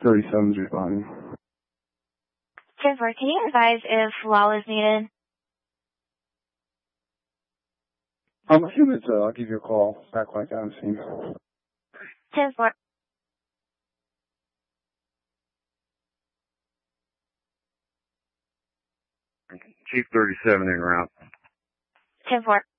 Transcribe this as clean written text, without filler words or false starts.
37's responding. 10-4, can you advise if LAW is needed? A few minutes, I'll give you a call back when I get on the scene. 10-4. Chief 37 en route. 10-4.